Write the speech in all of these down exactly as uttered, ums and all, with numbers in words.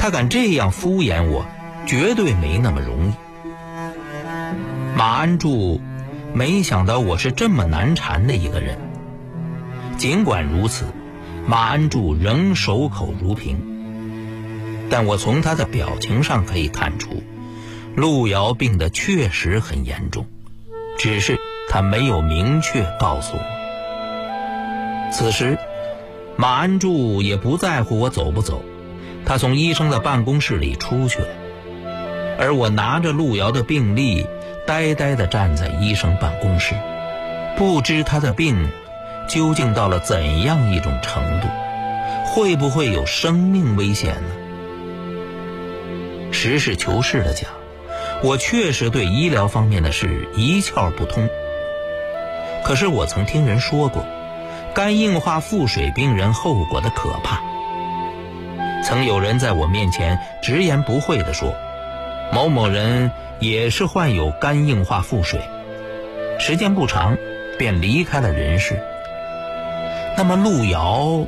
他敢这样敷衍我，绝对没那么容易。马安柱没想到我是这么难缠的一个人。尽管如此，马安柱仍守口如瓶，但我从他的表情上可以看出，路遥病得确实很严重，只是他没有明确告诉我。此时马安柱也不在乎我走不走，他从医生的办公室里出去了，而我拿着路遥的病历呆呆地站在医生办公室，不知他的病究竟到了怎样一种程度，会不会有生命危险呢？实事求是地讲，我确实对医疗方面的事一窍不通。可是我曾听人说过，肝硬化腹水病人后果的可怕。曾有人在我面前直言不讳地说，某某人也是患有肝硬化腹水，时间不长便离开了人世。那么路遥……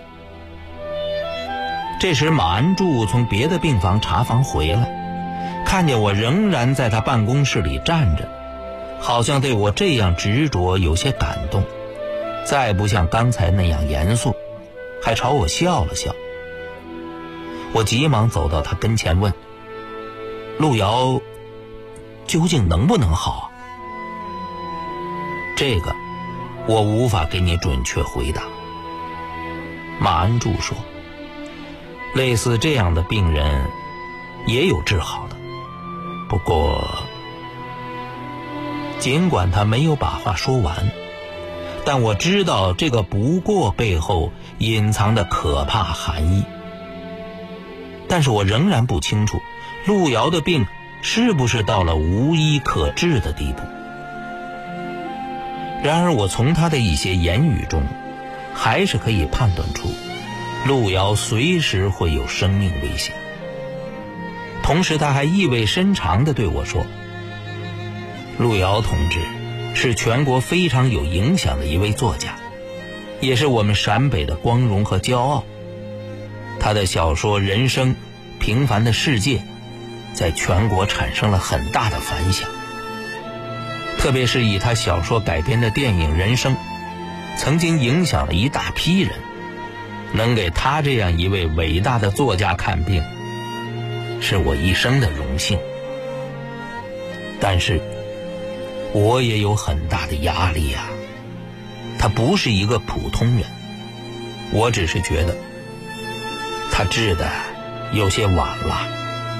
这时马安柱从别的病房查房回来，看见我仍然在他办公室里站着，好像对我这样执着有些感动，再不像刚才那样严肃，还朝我笑了笑。我急忙走到他跟前问，路遥究竟能不能好？这个我无法给你准确回答。马安柱说，类似这样的病人也有治好的，不过……尽管他没有把话说完，但我知道这个不过背后隐藏的可怕含义。但是我仍然不清楚路遥的病是不是到了无医可治的地步。然而我从他的一些言语中还是可以判断出路遥随时会有生命危险。同时他还意味深长地对我说，路遥同志是全国非常有影响的一位作家，也是我们陕北的光荣和骄傲。他的小说《人生》《平凡的世界》在全国产生了很大的反响，特别是以他小说改编的电影《人生》曾经影响了一大批人。能给他这样一位伟大的作家看病，是我一生的荣幸。但是我也有很大的压力啊，他不是一个普通人，我只是觉得他治的有些晚了。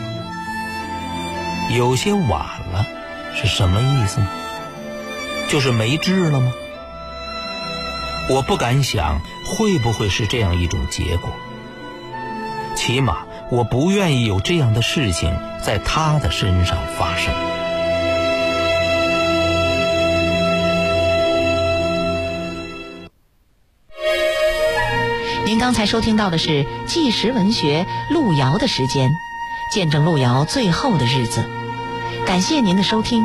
有些晚了是什么意思呢？就是没治了吗？我不敢想会不会是这样一种结果，起码我不愿意有这样的事情在他的身上发生。 您刚才收听到的是纪实文学路遥的时间，见证路遥最后的日子。感谢您的收听。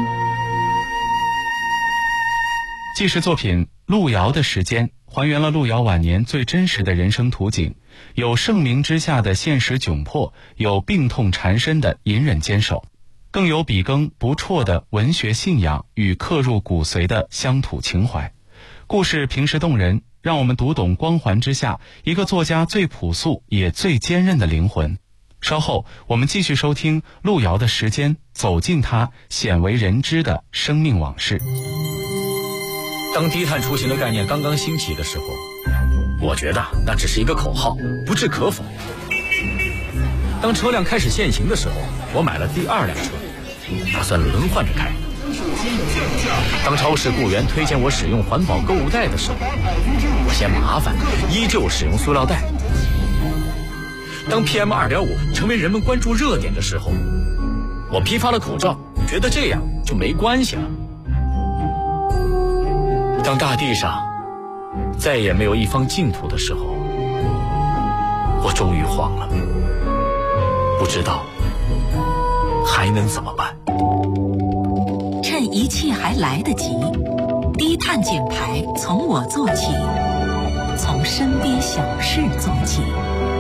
纪实作品《路遥的时间》还原了路遥晚年最真实的人生图景，有盛名之下的现实窘迫，有病痛缠身的隐忍坚守，更有笔耕不辍的文学信仰与刻入骨髓的乡土情怀。故事平实动人，让我们读懂光环之下一个作家最朴素也最坚韧的灵魂。稍后我们继续收听路遥的时间，走进他鲜为人知的生命往事。 当低碳出行的概念刚刚兴起的时候，我觉得那只是一个口号，不置可否。当车辆开始限行的时候，我买了第二辆车，打算轮换着开。当超市雇员推荐我使用环保购物袋的时候，我嫌麻烦，依旧使用塑料袋。当 P M 二点五 成为人们关注热点的时候，我批发了口罩，觉得这样就没关系了。当大地上再也没有一方净土的时候，我终于慌了，不知道还能怎么办。 趁一切还来得及，低碳减排从我做起，从身边小事做起。